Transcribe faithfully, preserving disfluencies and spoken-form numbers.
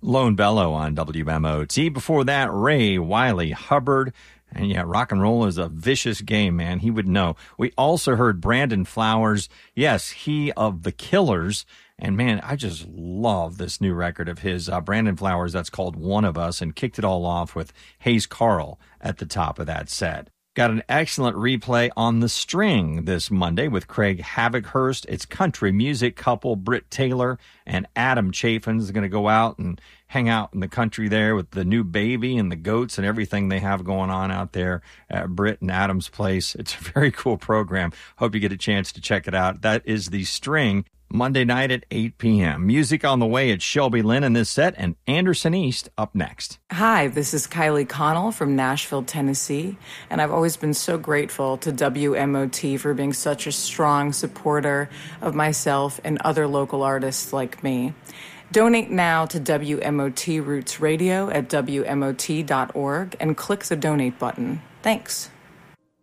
Lone Bellow on W M O T. Before that, Ray Wiley Hubbard. And yeah, rock and roll is a vicious game, man. He would know. We also heard Brandon Flowers. Yes, he of The Killers. And man, I just love this new record of his. Uh, Brandon Flowers, that's called One of Us, and kicked it all off with Hayes Carl at the top of that set. Got an excellent replay on The String this Monday with Craig Havochurst. It's country music couple Britt Taylor and Adam Chafin is going to go out and hang out in the country there with the new baby and the goats and everything they have going on out there at Britt and Adam's place. It's a very cool program. Hope you get a chance to check it out. That is The String, Monday night at eight p.m. Music on the way at Shelby Lynn in this set, and Anderson East up next. Hi, this is Kylie Connell from Nashville, Tennessee, and I've always been so grateful to W M O T for being such a strong supporter of myself and other local artists like me. Donate now to W M O T Roots Radio at W M O T dot org and click the donate button. Thanks.